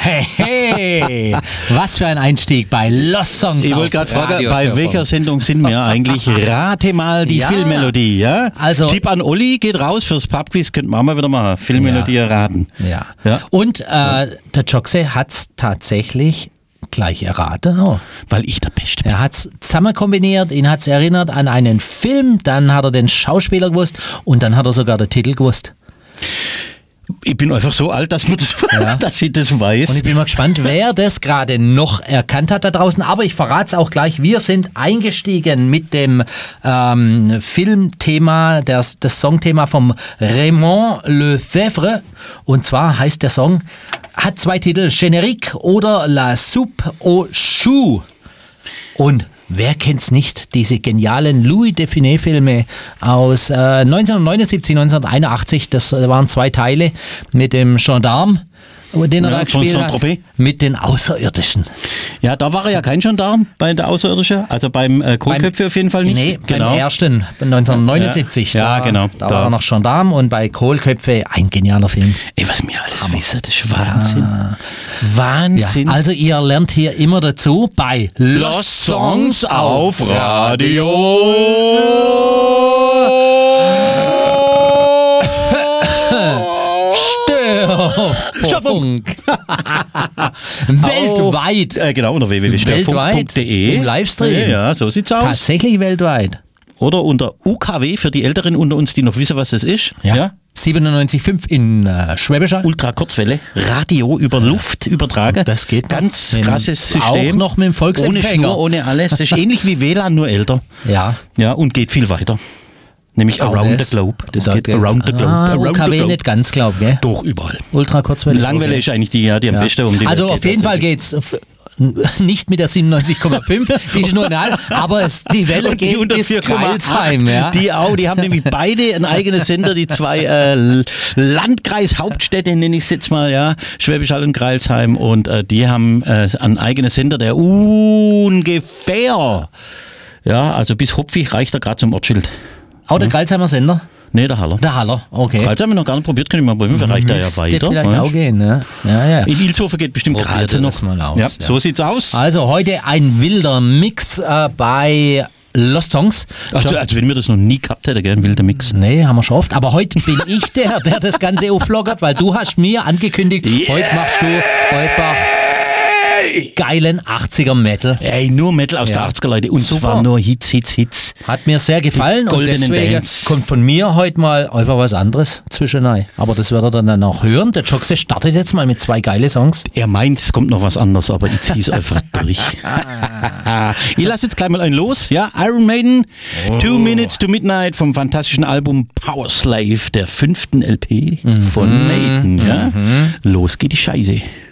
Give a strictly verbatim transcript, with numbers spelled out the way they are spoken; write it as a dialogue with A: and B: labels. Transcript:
A: Hey, hey, was für ein Einstieg bei Lost Songs.
B: Ich wollte gerade fragen, bei welcher Sendung sind wir eigentlich? Rate mal die
A: Ja.
B: Filmmelodie, ja?
A: Also-
B: Tipp an Olli, geht raus fürs Pubquiz, könnten wir auch mal wieder machen. Filmmelodie
A: Ja.
B: erraten.
A: Ja.
B: Ja.
A: Und äh, der Joxe hat es tatsächlich gleich erraten. Oh.
B: Weil ich der Beste bin.
A: Er hat es zusammen kombiniert, ihn hat es erinnert an einen Film, dann hat er den Schauspieler gewusst und dann hat er sogar den Titel gewusst.
B: Ich bin einfach so alt, dass, man das,
A: Ja.
B: dass ich das weiß.
A: Und ich bin mal gespannt, wer das gerade noch erkannt hat da draußen. Aber ich verrate es auch gleich. Wir sind eingestiegen mit dem ähm, Filmthema, das, das Songthema vom Raymond Lefebvre. Und zwar heißt der Song, hat zwei Titel, Générique oder La Soupe aux Choux. Und wer kennt's nicht, diese genialen Louis Define-Filme aus äh, neunzehnhundertneunundsiebzig, neunzehnhunderteinundachtzig, das waren zwei Teile mit dem Gendarme, den er
B: Ja,
A: da
B: von
A: gespielt hat,
B: Saint-Tropez.
A: mit den Außerirdischen.
B: Ja, da war er ja kein Gendarm bei der Außerirdischen, also beim äh, Kohlköpfe auf jeden Fall nicht.
A: Nee,
B: genau.
A: beim ersten, neunzehnhundertneunundsiebzig.
B: Ja,
A: da,
B: genau,
A: Da,
B: da.
A: war er noch Gendarme und bei Kohlköpfe ein genialer Film.
B: Ey, was wir alles wissen, das ist Wahnsinn.
A: Ja,
B: Wahnsinn.
A: also ihr lernt hier immer dazu bei Lost Songs auf Störfunk. Weltweit.
B: Äh, genau, unter w w w punkt störfunk punkt d e.
A: Im Livestream.
B: Ja, ja, so sieht's aus.
A: Tatsächlich weltweit.
B: Oder unter U K W für die Älteren unter uns, die noch wissen, was das ist.
A: siebenundneunzig Komma fünf in äh, Schwäbisch Hall.
B: Ultrakurzwelle, Radio über Luft übertragen.
A: Das geht noch.
B: Ganz
A: Mit-
B: krasses System.
A: Auch noch mit dem Volksempfänger.
B: Ohne Schnur, ohne alles. Das ist ähnlich wie W L A N, nur älter.
A: Ja.
B: Ja, und geht viel weiter. Nämlich
A: Auch
B: Around
A: das-
B: the Globe. Das
A: Da
B: geht
A: geht-
B: Around the Globe.
A: Ah,
B: Around
A: U K W
B: the Globe.
A: nicht ganz, glaub ich, gell?
B: Doch, überall.
A: Ultrakurzwelle.
B: Langwelle
A: okay.
B: ist eigentlich die, ja, die am
A: Ja.
B: besten um die
A: Also
B: Welt
A: auf
B: geht
A: jeden Fall
B: tatsächlich.
A: geht's f- nicht mit der siebenundneunzig Komma fünf, die ist nur in Hall, aber es, die Welle
B: Und die
A: geht
B: unter
A: bis
B: vier Komma
A: Greilsheim.
B: acht,
A: Ja.
B: die auch, die haben nämlich beide einen eigenen Sender, die zwei äh, Landkreishauptstädte, nenne ich es jetzt mal, ja, Schwäbisch Hall und Greilsheim, und äh, die haben äh, einen eigenen Sender, der ungefähr, ja, also bis Hopfig reicht er gerade zum Ortsschild.
A: Auch der Greilsheimer Sender?
B: Nee, der Haller.
A: Der Haller, okay.
B: Greilsheim haben wir noch gar nicht probiert, können wir mal probieren, vielleicht reicht er ja
A: Müsste
B: weiter.
A: vielleicht
B: weißt?
A: auch gehen, ne? Ja, ja.
B: In Ilshofen geht bestimmt
A: Probiert
B: Greilsheim noch.
A: das mal aus,
B: Ja,
A: ja.
B: so sieht's aus.
A: Also heute ein wilder Mix äh, bei Lost Songs.
B: Also, als wenn wir das noch nie gehabt hätten, gell, ein wilder Mix.
A: Nee, haben wir schon oft. Aber heute bin ich der, der das Ganze auflockert, weil du hast mir angekündigt,
B: Yeah.
A: heute machst du einfach geilen achtziger Metal.
B: Ey, nur Metal aus
A: Ja.
B: der achtziger, Leute. Und
A: Super.
B: zwar nur Hits, Hits, Hits.
A: Hat mir sehr gefallen
B: Die
A: und
B: goldenen
A: deswegen
B: Bands.
A: kommt von mir heute mal einfach was anderes zwischendurch. Aber das werdet ihr dann auch hören. Der Joxe startet jetzt mal mit zwei geile Songs.
B: Er meint, es kommt noch was anderes, aber ich zieh's einfach durch. Ich lasse jetzt gleich mal einen los, ja? Iron Maiden, Two Minutes to Midnight vom fantastischen Album Power Slave, der fünften L P von Maiden, ja? Los geht die Scheiße.